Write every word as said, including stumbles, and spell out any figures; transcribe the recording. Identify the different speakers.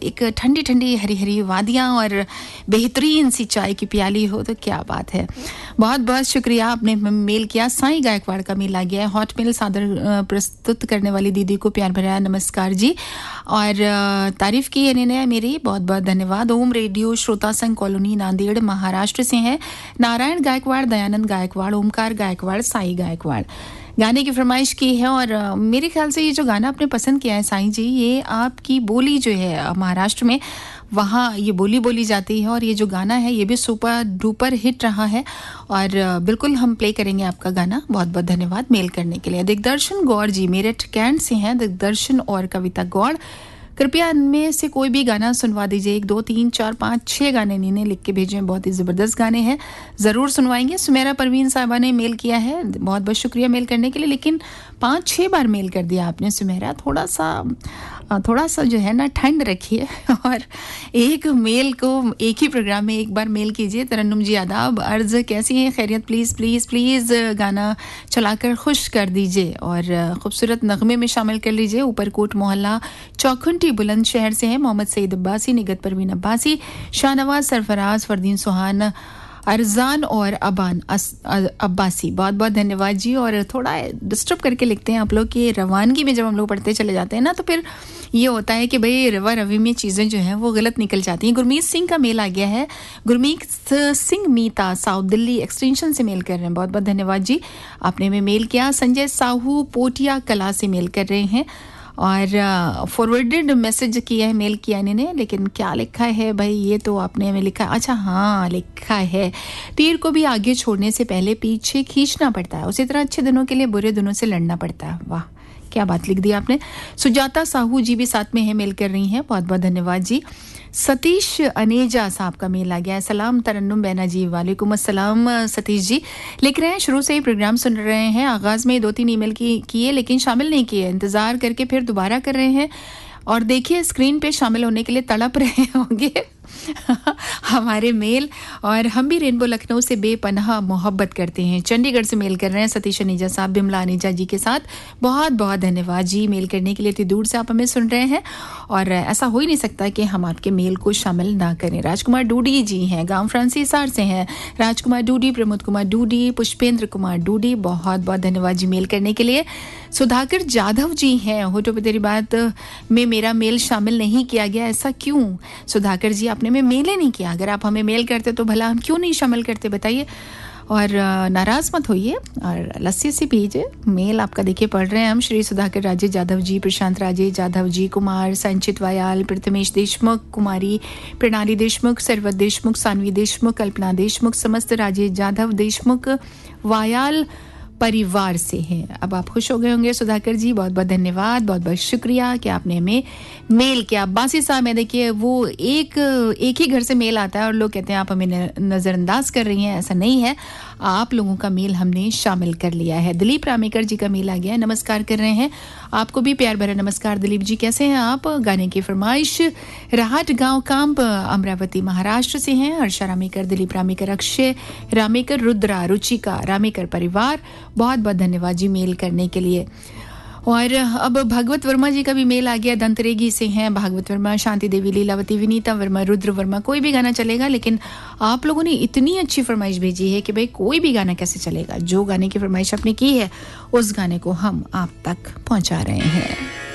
Speaker 1: एक ठंडी ठंडी हरी हरी वादियाँ और बेहतरीन सी चाय की प्याली हो तो क्या बात है। बहुत बहुत शुक्रिया, आपने मेल किया। साईं गायकवाड़ का मेल आ गया है। हॉट मेल सादर प्रस्तुत करने वाली दीदी को प्यार भरा नमस्कार जी, और तारीफ की इन्होंने मेरी, बहुत बहुत धन्यवाद। ओम रेडियो श्रोता संघ कॉलोनी नांदेड़ महाराष्ट्र से हैं नारायण गायकवाड़, दयानंद गायकवाड़, ओमकार गायकवाड़, साईं गायकवाड़। गाने की फरमाइश की है और मेरे ख्याल से ये जो गाना आपने पसंद किया है साईं जी, ये आपकी बोली जो है महाराष्ट्र में, वहाँ ये बोली बोली जाती है और ये जो गाना है ये भी सुपर डुपर हिट रहा है और बिल्कुल हम प्ले करेंगे आपका गाना। बहुत बहुत धन्यवाद मेल करने के लिए। दिग्दर्शन गौड़ जी मेरठ कैंट से हैं। दिग्दर्शन और कविता गौड़, कृपया इनमें से कोई भी गाना सुनवा दीजिए। एक दो तीन चार पाँच छः गाने इन्होंने लिख के भेजे हैं, बहुत ही ज़बरदस्त गाने हैं, ज़रूर सुनवाएंगे। सुमेरा परवीन साहबा ने मेल किया है, बहुत बहुत शुक्रिया मेल करने के लिए, लेकिन पाँच छः बार मेल कर दिया आपने सुमेरा, थोड़ा सा थोड़ा सा जो है ना ठंड रखिए और एक मेल को एक ही प्रोग्राम में एक बार मेल कीजिए। तरन्नुम जी आदाब, अर्ज़ कैसी हैं, खैरियत, प्लीज़ प्लीज़ प्लीज़ गाना चलाकर खुश कर दीजिए और खूबसूरत नगमे में शामिल कर लीजिए। ऊपरकोट मोहल्ला चौखुंटी बुलंदशहर से हैं मोहम्मद सईद अब्बासी, निगत परवीन अब्बासी, शाहनवाज सरफराज, फरदीन सुहान, अरजान और अबान अब्बासी, बहुत बहुत धन्यवाद जी। और थोड़ा डिस्टर्ब करके लिखते हैं आप लोग कि रवानगी में जब हम लोग पढ़ते चले जाते हैं ना तो फिर ये होता है कि भाई रवा रवी में चीज़ें जो हैं वो गलत निकल जाती हैं। गुरमीत सिंह का मेल आ गया है। गुरमीत सिंह मीता साउथ दिल्ली एक्सटेंशन से मेल कर रहे हैं, बहुत बहुत धन्यवाद जी, आपने में मेल किया। संजय साहू पोटिया कला से मेल कर रहे हैं और फॉरवर्डेड मैसेज किया है, मेल किया इन्होंने, लेकिन क्या लिखा है भाई, ये तो आपने हमें लिखा, अच्छा हाँ लिखा है, तीर को भी आगे छोड़ने से पहले पीछे खींचना पड़ता है, उसी तरह अच्छे दिनों के लिए बुरे दिनों से लड़ना पड़ता है। वाह क्या बात लिख दी आपने। सुजाता साहू जी भी साथ में है, मेल कर रही हैं, बहुत बहुत धन्यवाद जी। सतीश अनेजा साहब का मेल आ गया है। सलाम तरन्नुम बैना जी, वालेकुम अस्सलाम सतीश जी, लिख रहे हैं शुरू से ही प्रोग्राम सुन रहे हैं, आगाज़ में दो तीन ईमेल की किए लेकिन शामिल नहीं किए, इंतज़ार करके फिर दोबारा कर रहे हैं और देखिए स्क्रीन पे शामिल होने के लिए तड़प रहे होंगे हमारे मेल, और हम भी रेनबो लखनऊ से बेपनाह मोहब्बत करते हैं। चंडीगढ़ से मेल कर रहे हैं सतीश अनीजा साहब, बिमला अनीजा जी के साथ, बहुत बहुत धन्यवाद जी मेल करने के लिए। इतनी दूर से आप हमें सुन रहे हैं और ऐसा हो ही नहीं सकता कि हम आपके मेल को शामिल ना करें। राजकुमार डूडी जी हैं, गांव फ्रांसी सार से हैं, राजकुमार डूडी, प्रमोद कुमार डूडी, पुष्पेंद्र कुमार डूडी, बहुत बहुत धन्यवाद जी मेल करने के लिए। सुधाकर जाधव जी हैं, होटो पे तेरी बात में मेरा मेल शामिल नहीं किया गया, ऐसा क्यों? सुधाकर जी आपने में मेल ही नहीं किया, अगर आप हमें मेल करते तो भला हम क्यों नहीं शामिल करते बताइए, और नाराज मत होइए और लस्सी सी पीजिए। मेल आपका देखिए पढ़ रहे हैं हम। श्री सुधाकर राजे जाधव जी, प्रशांत राजे जाधव जी, कुमार संचित वायाल, प्रथमेश देशमुख, कुमारी प्रणाली देशमुख, सरवत देशमुख, सानवी देशमुख, कल्पना देशमुख, समस्त राजे जाधव देशमुख वायाल परिवार से हैं। अब आप खुश हो गए होंगे सुधाकर जी, बहुत बहुत धन्यवाद, बहुत बहुत शुक्रिया कि आपने हमें मेल किया। बासी साहब में देखिए वो एक एक ही घर से मेल आता है और लोग कहते हैं आप हमें नज़रअंदाज कर रही हैं, ऐसा नहीं है, आप लोगों का मेल हमने शामिल कर लिया है। दिलीप रामेकर जी का मेल आ गया है, नमस्कार कर रहे हैं, आपको भी प्यार भरा नमस्कार दिलीप जी, कैसे हैं आप? गाने की फरमाइश राहट गांव कांप अमरावती महाराष्ट्र से हैं। हर्षा रामेकर, दिलीप रामेकर, अक्षय रामेकर, रुद्रा, रुचिका रामेकर परिवार, बहुत बहुत धन्यवाद जी मेल करने के लिए। और अब भागवत वर्मा जी का भी मेल आ गया, दंतरेगी से हैं भागवत वर्मा, शांति देवी, लीलावती, विनीता वर्मा, रुद्र वर्मा, कोई भी गाना चलेगा, लेकिन आप लोगों ने इतनी अच्छी फरमाइश भेजी है कि भाई कोई भी गाना कैसे चलेगा, जो गाने की फरमाइश आपने की है उस गाने को हम आप तक पहुंचा रहे हैं।